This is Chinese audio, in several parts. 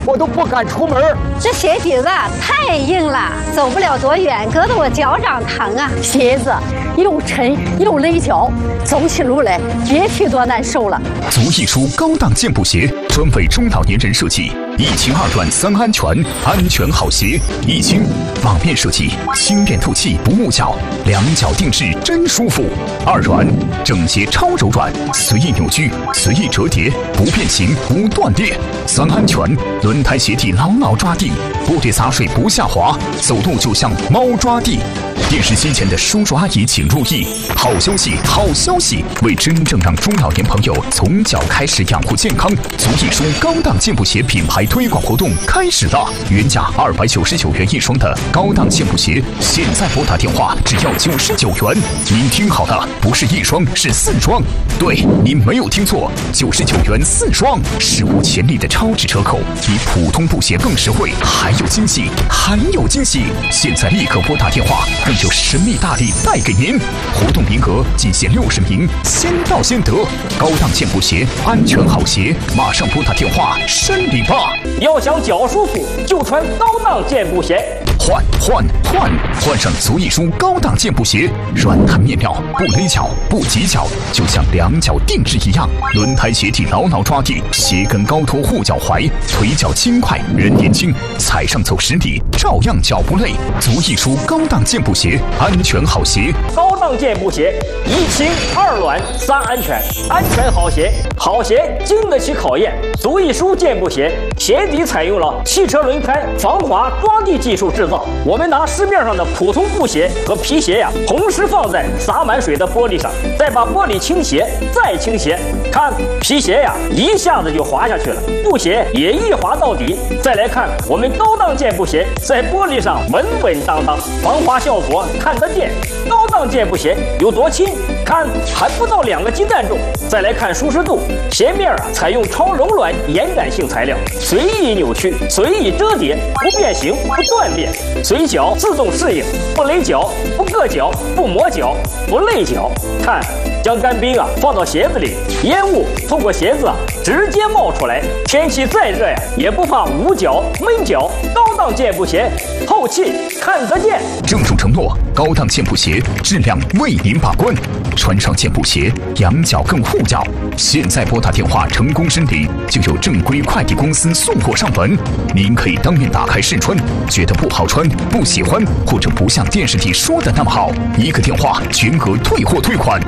我都不敢出门。 这鞋底子太硬了，走不了多远，硌得我脚掌疼啊。 鞋子又沉又勒脚，走起路来别提多难受了。 足艺舒高档健步鞋，专为中老年人设计，1轻2软3安全，安全好鞋。1轻网面设计，轻便透气不捂脚，2脚定制真舒服。2软整鞋超柔软，随意扭曲，随意折叠，不变形不断裂。3安全，轮胎鞋底牢牢抓地，玻璃洒水不下滑，走路就像猫抓地。电视机前的叔叔阿姨请注意，好消息好消息！为真正让中老年朋友从脚开始养护健康，足艺舒高档健步鞋品牌推广活动开始了。原价299元一双的高档健步鞋，现在拨打电话只要99元。您听好了，不是1双，是4双。对，您没有听错，99元4双，史无前例的超值折扣，比普通布鞋更实惠，还有惊喜，还有惊喜！现在立刻拨打电话，更有神秘大礼带给您。活动名额仅限60名，先到先得。高档健步鞋，安全好鞋，马上拨打电话申领吧！ 要想脚舒服，就穿高档健步鞋。换上足艺舒高档健步鞋，软弹面料，不勒脚，不挤脚，就像2脚定制一样。轮胎鞋底牢牢抓地，鞋跟高托护脚踝，腿脚轻快，人年轻，踩上走10里照样脚不累。足艺舒高档健步鞋，安全好鞋。高档健步鞋，1轻2软3安全，安全好鞋，好鞋经得起考验。足艺舒健步鞋鞋底采用了汽车轮胎防滑抓地技术制造。我们拿市面上的普通布鞋和皮鞋同时放在洒满水的玻璃上，再把玻璃倾斜，再倾斜，看皮鞋一下子就滑下去了，布鞋也一滑到底。再来看我们高档健步鞋，在玻璃上稳稳当当，防滑效果看得见。高档健步鞋有多轻？看还不到2个鸡蛋重。再来看舒适度，鞋面采用超柔软延展性材料，随意扭曲，随意折叠，不变形不断裂，随脚自动适应，不勒脚不硌脚不磨脚不累脚。看将干冰放到鞋子里，烟雾透过鞋子直接冒出来，天气再热也不怕捂脚闷脚。高档健步鞋透气看得见，郑重承诺高档健步鞋质量为您把关，穿上健步鞋养脚更护脚。现在拨打电话成功申领，就有正规快递公司送货上门。您可以当面打开试穿，觉得不好穿不喜欢，或者不像电视里说的那么好，1个电话全额退货退款。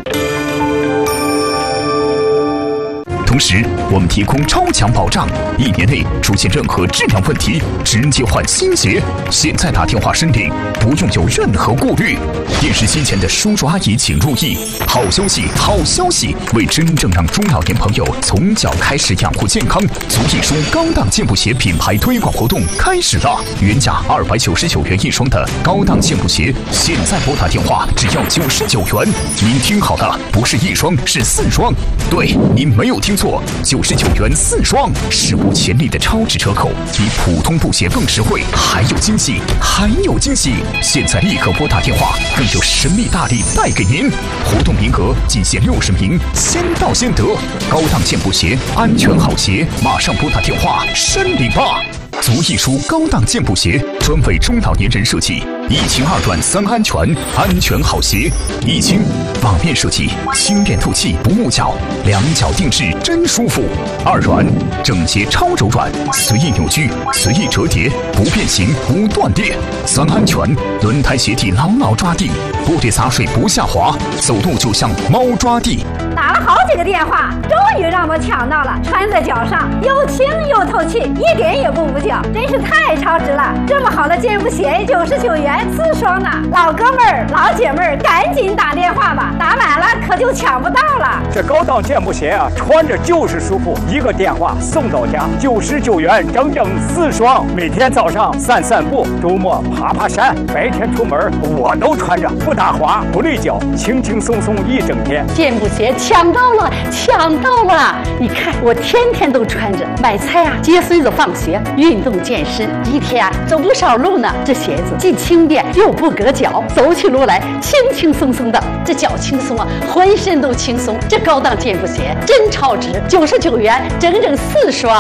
同时，我们提供超强保障，1年内出现任何质量问题，直接换新鞋。现在打电话申领，不用有任何顾虑。电视机前的叔叔阿姨请注意，好消息好消息！为真正让中老年朋友从脚开始养护健康，足艺舒高档健步鞋品牌推广活动开始了。原价299元一双的高档健步鞋，现在拨打电话只要99元。您听好了，不是1双，是4双。对，您没有听错，99元4双，史无前例的超值折扣，比普通布鞋更实惠，还有惊喜，还有惊喜！现在立刻拨打电话，更有神秘大礼带给您。活动名额仅限60名，先到先得。高档健步鞋，安全好鞋，马上拨打电话申领吧！足艺舒高档健步鞋，专为中老年人设计，1轻2软3安全，安全好鞋。1轻网面设计，轻便透气不捂脚，2脚定制真舒服。2软整鞋超柔软，随意扭曲，随意折叠，不变形不断裂。3安全，轮胎鞋底牢牢抓地，玻璃洒水不下滑，走路就像猫抓地。 打了好几个电话，终于让我抢到了，穿在脚上又轻又透气，一点也不捂脚，真是太超值了！这么好的健步鞋，99元4双呢！老哥们儿、老姐妹儿，赶紧打电话吧，打满了可就抢不到了。 这高档健步鞋穿着就是舒服，1个电话送到家，99元整整4双。每天早上散散步，周末爬爬山，白天出门我都穿着，不打滑不累脚，轻轻松松一整天。 健步鞋抢到了，抢到了！你看我天天都穿着，买菜接孙子放学，运动健身，一天走不少路呢。这鞋子既轻便又不硌脚，走起路来轻轻松松的，这脚轻松浑身都轻松。这高档健步鞋真超值，99元整整4双。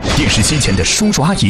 电视机前的叔叔阿姨